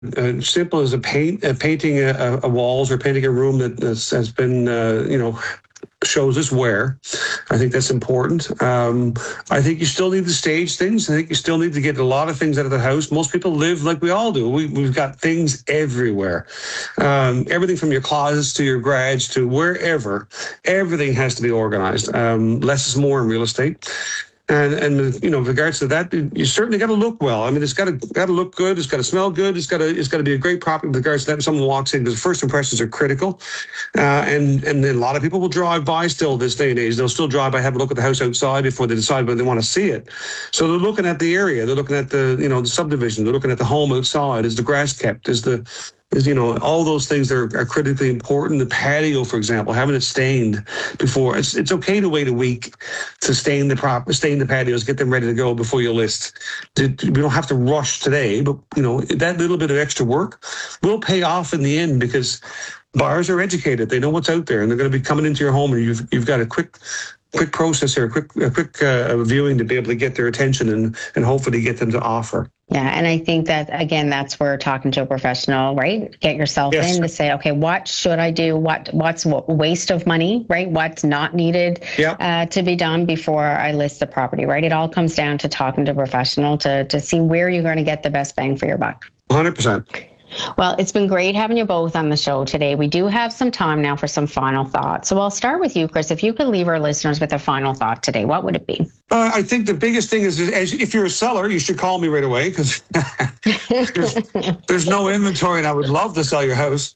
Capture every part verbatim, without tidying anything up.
uh, simple as a paint, uh, painting a, a walls or painting a room that has, has been, uh, you know, shows us where. I think that's important. Um, I think you still need to stage things. I think you still need to get a lot of things out of the house. Most people live like we all do. We, we've got things everywhere. Um, everything from your closets to your garage to wherever. Everything has to be organized. Um, less is more in real estate. And, and you know, with regards to that, you certainly got to look well. I mean, it's got to got to look good. It's got to smell good. It's got to it's got to be a great property with regards to that. When someone walks in, because first impressions are critical. Uh, and and then a lot of people will drive by still this day and age. They'll still drive by, have a look at the house outside before they decide whether they want to see it. So they're looking at the area. They're looking at the you know the subdivision. They're looking at the home outside. Is the grass kept? Is the is, you know, all those things that are, are critically important. The patio, for example, having it stained before. It's it's okay to wait a week to stain the prop, stain the patios, get them ready to go before you list. We don't have to rush today, but, you know, that little bit of extra work will pay off in the end because buyers are educated. They know what's out there, and they're going to be coming into your home, and you've you've got a quick quick process here, a quick a quick uh, viewing to be able to get their attention and and hopefully get them to offer. Yeah, and I think that, again, that's where talking to a professional, right? Get yourself yes. in to say, okay, what should I do? What What's waste of money, right? What's not needed yep. uh, to be done before I list the property, right? It all comes down to talking to a professional to, to see where you're going to get the best bang for your buck. one hundred percent. Well, it's been great having you both on the show today. We do have some time now for some final thoughts. So I'll start with you, Chris. If you could leave our listeners with a final thought today, what would it be? Uh, I think the biggest thing is, is if you're a seller, you should call me right away because there's, there's no inventory and I would love to sell your house.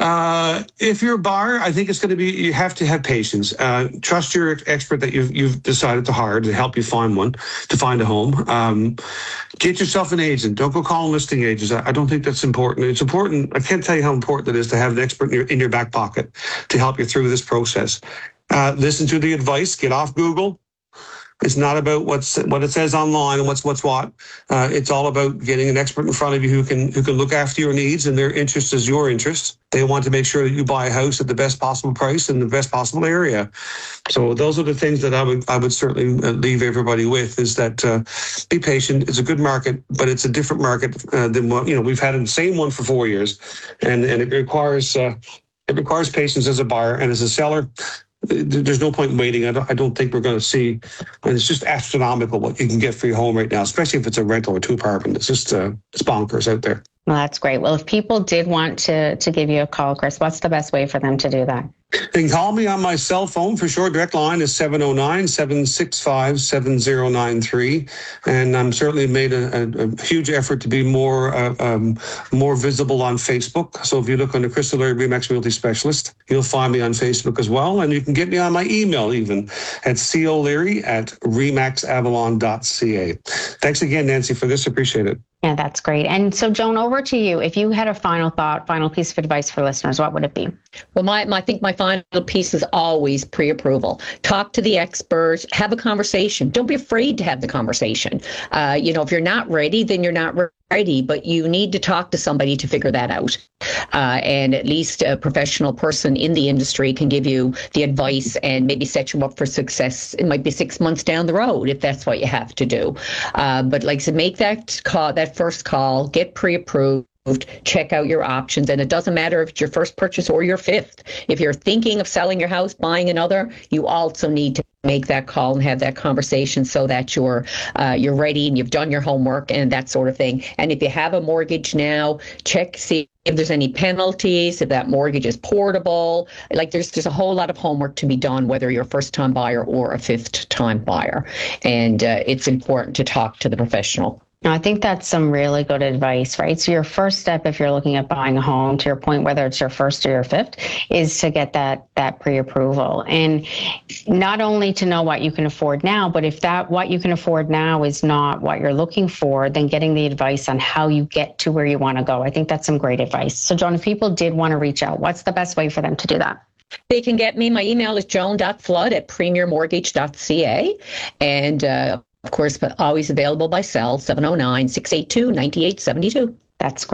Uh, if you're a buyer, I think it's going to be, you have to have patience. Uh, trust your expert that you've, you've decided to hire to help you find one, to find a home. Um, get yourself an agent. Don't go calling listing agents. I, I don't think that's important. It's important. I can't tell you how important it is to have an expert in your, in your back pocket to help you through this process. Uh, listen to the advice. Get off Google. It's not about what's what it says online and what's what's what. Uh, it's all about getting an expert in front of you who can who can look after your needs, and their interest is your interest. They want to make sure that you buy a house at the best possible price in the best possible area. So those are the things that I would I would certainly leave everybody with, is that uh, be patient. It's a good market, but it's a different market uh, than what, you know, we've had the same one for four years, and and it requires uh, it requires patience as a buyer and as a seller. There's no point in waiting. I don't, I don't think we're going to see, and it's just astronomical what you can get for your home right now, especially if it's a rental or two apartment. It's just uh, it's bonkers out there. Well, that's great. Well, if people did want to to give you a call, Chris, what's the best way for them to do that? They can call me on my cell phone for sure. Direct line is seven oh nine, seven six five, seven oh nine three. And I'm certainly made a, a, a huge effort to be more uh, um, more visible on Facebook. So if you look under Chris O'Leary, Remax Realty Specialist, you'll find me on Facebook as well. And you can get me on my email even at coleary at remax avalon dot c a. Thanks again, Nancy, for this. Appreciate it. Yeah, that's great. And so, Joan, over to you. If you had a final thought, final piece of advice for listeners, what would it be? Well, my, my I think my final piece is always pre-approval. Talk to the experts, have a conversation. Don't be afraid to have the conversation. Uh, you know, if you're not ready, then you're not ready, but you need to talk to somebody to figure that out. Uh, and at least a professional person in the industry can give you the advice and maybe set you up for success. It might be six months down the road if that's what you have to do. Uh, but like I said, make that call, that first call, get pre-approved. Check out your options, and it doesn't matter if it's your first purchase or your fifth. If you're thinking of selling your house, buying another, you also need to make that call and have that conversation so that you're uh, you're ready and you've done your homework and that sort of thing. And if you have a mortgage now, check, see if there's any penalties, if that mortgage is portable. Like there's there's a whole lot of homework to be done, whether you're a first-time buyer or a fifth-time buyer. And uh, it's important to talk to the professional. I think that's some really good advice, right? So your first step, if you're looking at buying a home, to your point, whether it's your first or your fifth, is to get that that pre-approval. And not only to know what you can afford now, but if that what you can afford now is not what you're looking for, then getting the advice on how you get to where you want to go. I think that's some great advice. So, Joan, if people did want to reach out, what's the best way for them to do that? They can get me. My email is joan dot flood at premier mortgage dot c a. And, uh, of course, but always available by cell, seven oh nine, six eight two, nine eight seven two. That's great.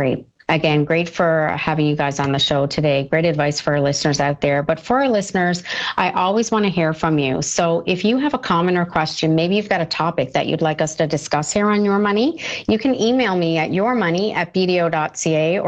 again, great for having you guys on the show today. Great advice for our listeners out there. But for our listeners, I always want to hear from you. So if you have a comment or question, maybe you've got a topic that you'd like us to discuss here on Your Money, you can email me at yourmoney at b d o dot c a